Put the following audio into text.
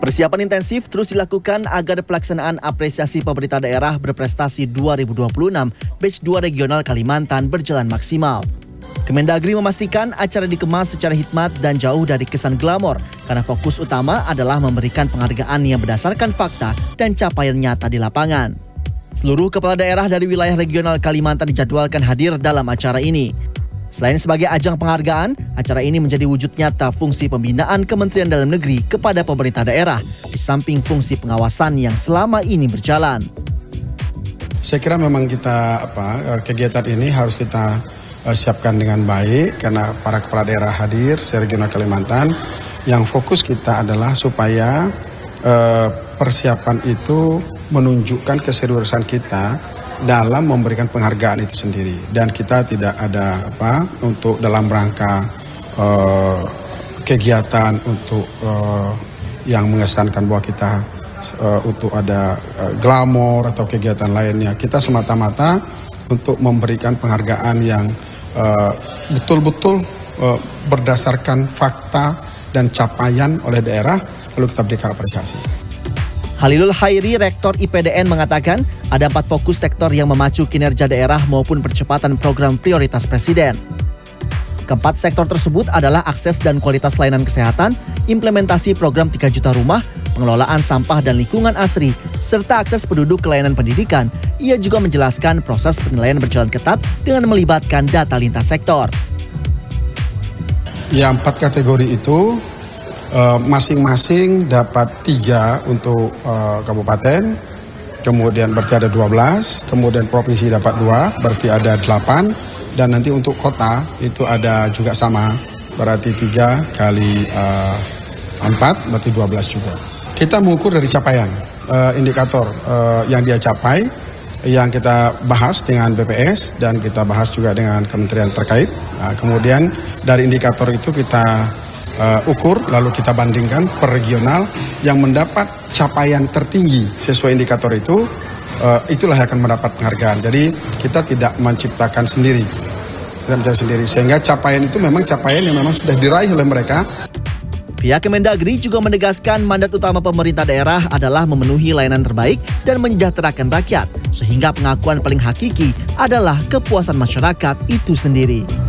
Persiapan intensif terus dilakukan agar pelaksanaan apresiasi pemerintah daerah berprestasi 2026 Batch 2 Regional Kalimantan berjalan maksimal. Kemendagri memastikan acara dikemas secara hikmat dan jauh dari kesan glamor karena fokus utama adalah memberikan penghargaan yang berdasarkan fakta dan capaian nyata di lapangan. Seluruh kepala daerah dari wilayah regional Kalimantan dijadwalkan hadir dalam acara ini. Selain sebagai ajang penghargaan, acara ini menjadi wujud nyata fungsi pembinaan Kementerian Dalam Negeri kepada pemerintah daerah, di samping fungsi pengawasan yang selama ini berjalan. Saya kira memang kegiatan ini harus kita siapkan dengan baik karena para kepala daerah hadir se-regional Kalimantan. Yang fokus kita adalah supaya persiapan itu menunjukkan keseriusan kita dalam memberikan penghargaan itu sendiri, dan kita tidak ada untuk dalam rangka kegiatan untuk yang mengesankan bahwa kita untuk ada glamor atau kegiatan lainnya. Kita semata-mata untuk memberikan penghargaan yang betul-betul berdasarkan fakta dan capaian oleh daerah, lalu kita berikan apresiasi. Halilul Khairi, Rektor IPDN mengatakan ada 4 fokus sektor yang memacu kinerja daerah maupun percepatan program prioritas Presiden. Keempat sektor tersebut adalah akses dan kualitas layanan kesehatan, implementasi program 3 juta rumah, pengelolaan sampah dan lingkungan asri, serta akses penduduk ke layanan pendidikan. Ia juga menjelaskan proses penilaian berjalan ketat dengan melibatkan data lintas sektor. Ya, 4 kategori itu masing-masing dapat 3 untuk kabupaten, kemudian berarti ada 12, kemudian provinsi dapat 2, berarti ada 8, dan nanti untuk kota itu ada juga sama, berarti 3 kali 4, berarti 12 juga. Kita mengukur dari capaian, indikator yang dia capai, yang kita bahas dengan BPS dan kita bahas juga dengan kementerian terkait. Nah, kemudian dari indikator itu kita ukur, lalu kita bandingkan per regional yang mendapat capaian tertinggi sesuai indikator itu, itulah yang akan mendapat penghargaan. Jadi kita tidak menciptakan sendiri, sehingga capaian itu memang capaian yang memang sudah diraih oleh mereka. Pihak Kemendagri juga menegaskan mandat utama pemerintah daerah adalah memenuhi layanan terbaik dan menyejahterakan rakyat, sehingga pengakuan paling hakiki adalah kepuasan masyarakat itu sendiri.